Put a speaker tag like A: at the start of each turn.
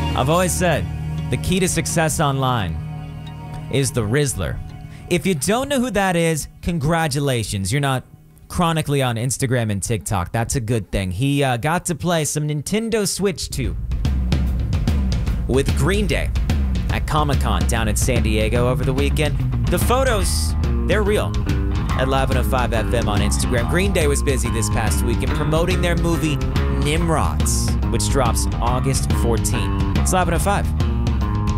A: I've always said the key to success online is the Rizzler. If you don't know who that is, congratulations. You're not chronically on Instagram and TikTok. That's a good thing. He got to play some Nintendo Switch 2 with Green Day at Comic-Con down in San Diego over the weekend. The photos, they're real. At 1105 FM on Instagram. Green Day was busy this past weekend promoting their movie Nimrods, which drops August 14th. It's 1105.